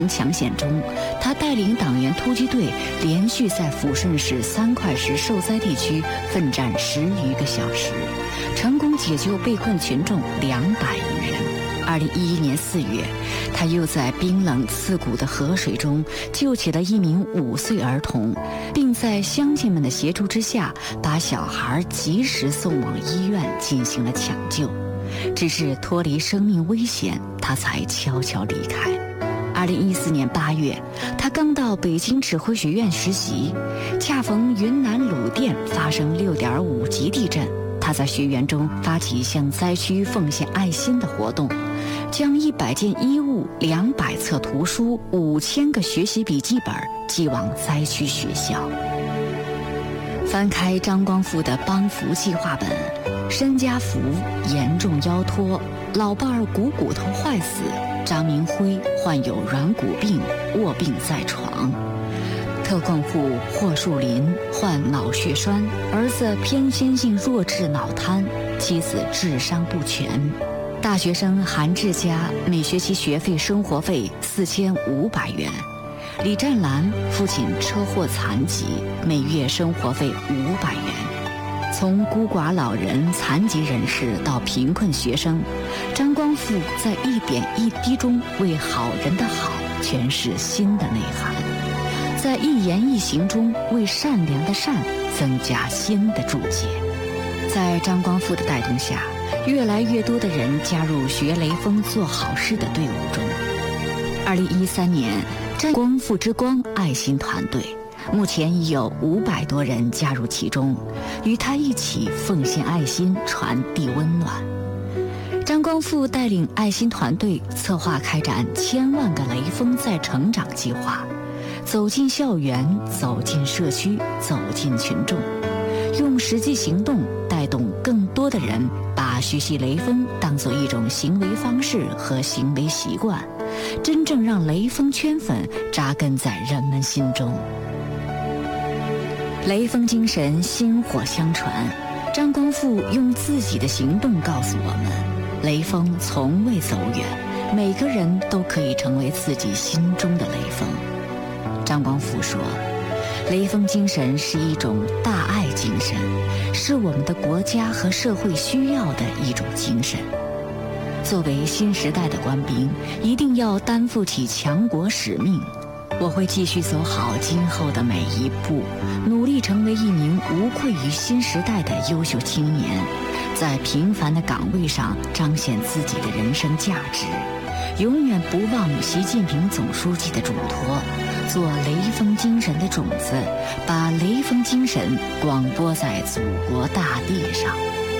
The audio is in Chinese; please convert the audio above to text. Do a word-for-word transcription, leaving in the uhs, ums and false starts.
抢险中，他带领党员突击队连续在抚顺市三块石受灾地区奋战十余个小时，成功解救被困群众两百余人。二零一一年四月，他又在冰冷刺骨的河水中救起了一名五岁儿童，并在乡亲们的协助之下，把小孩及时送往医院进行了抢救。只是脱离生命危险，他才悄悄离开。二零一四年八月，他刚到北京指挥学院实习，恰逢云南鲁甸发生六点五级地震。他在学员中发起向灾区奉献爱心的活动，将一百件衣物、两百册图书、五千个学习笔记本寄往灾区学校。翻开张光复的帮扶计划本，申家福严重腰脱，老伴儿股骨头坏死，张明辉患有软骨病，卧病在床。特困户霍树林患脑血栓，儿子偏先性弱智脑瘫，妻子智商不全。大学生韩志佳每学期学费生活费四千五百元。李占兰父亲车祸残疾，每月生活费五百元。从孤寡老人、残疾人士到贫困学生，张光复在一点一滴中为好人的好诠释新的内涵，在一言一行中为善良的善增加新的注解。在张光复的带动下，越来越多的人加入学雷锋做好事的队伍中。二零一三年，张光复之光爱心团队目前已有五百多人加入其中，与他一起奉献爱心，传递温暖。张光复带领爱心团队策划开展千万个雷锋在成长计划，走进校园，走进社区，走进群众，用实际行动带动更多的人把学习雷锋当作一种行为方式和行为习惯，真正让雷锋圈粉扎根在人们心中。雷锋精神薪火相传，张光复用自己的行动告诉我们，雷锋从未走远，每个人都可以成为自己心中的雷锋。张光复说，雷锋精神是一种大爱精神，是我们的国家和社会需要的一种精神。作为新时代的官兵，一定要担负起强国使命。我会继续走好今后的每一步，努力成为一名无愧于新时代的优秀青年，在平凡的岗位上彰显自己的人生价值，永远不忘习近平总书记的嘱托，做雷锋精神的种子，把雷锋精神广播在祖国大地上。